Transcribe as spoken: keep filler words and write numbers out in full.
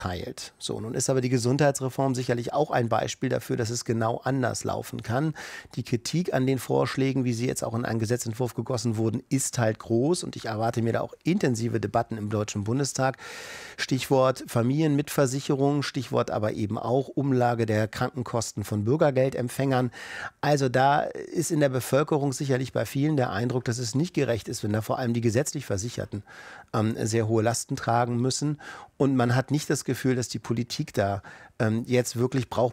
teilt. So, nun ist aber die Gesundheitsreform sicherlich auch ein Beispiel dafür, dass es genau anders laufen kann. Die Kritik an den Vorschlägen, wie sie jetzt auch in einen Gesetzentwurf gegossen wurden, ist halt groß und ich erwarte mir da auch intensive Debatten im Deutschen Bundestag. Stichwort Familienmitversicherung, Stichwort aber eben auch Umlage der Krankenkosten von Bürgergeldempfängern. Also da ist in der Bevölkerung sicherlich bei vielen der Eindruck, dass es nicht gerecht ist, wenn da vor allem die gesetzlich Versicherten ähm, sehr hohe Lasten tragen müssen. Und man hat nicht das Gefühl, dass die Politik da ähm, jetzt wirklich brauchbare